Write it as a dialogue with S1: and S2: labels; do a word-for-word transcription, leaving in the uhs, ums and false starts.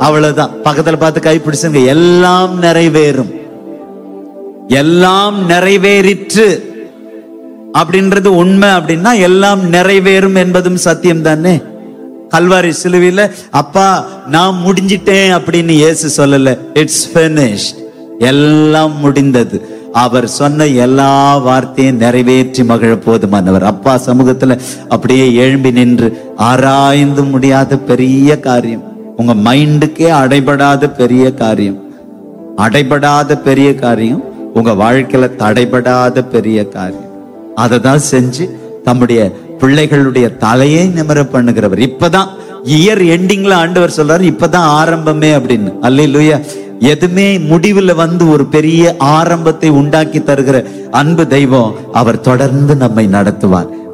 S1: அவ்வளவுதான். பக்கத்துல பார்த்து கைப்பிடிச்சுங்க, எல்லாம் நிறைவேறும், எல்லாம் நிறைவேறிற்று அப்படின்றது உண்மை. அப்படின்னா எல்லாம் நிறைவேறும் என்பதும் சத்தியம் தானே. கல்வாரி சிலுவையில அப்பா நான் முடிஞ்சிட்டேன் அப்படின்னு இயேசு சொல்லல. இட்ஸ் finished, எல்லாம் முடிந்தது. அவர் சொன்ன எல்லா வார்த்தையும் நிறைவேற்றி மகிழ போதுமானவர். அப்பா சமூகத்துல அப்படியே எழும்பி நின்று ஆராய்ந்து முடியாத பெரிய காரியம், உங்க மைண்டுக்கே அடைபடாத பெரிய காரியம், அடைபடாத பெரிய காரியம், உங்க வாழ்க்கையில தடைபடாத பெரிய காரியம், அதை தான் செஞ்சு தம்முடைய பிள்ளைகளுடைய தலையை நிமிர பண்ணுகிறவர். இப்பதான் இயர் எண்டிங்ல ஆண்டவர் சொல்றாரு, இப்பதான் ஆரம்பமே அப்படின்னு. அல்லேலூயா. எதுவுமே முடிவுல வந்து ஒரு பெரிய ஆரம்பத்தை உண்டாக்கி தருகிற அன்பு தெய்வம் அவர் தொடர்ந்து நம்மை நடத்துவார்.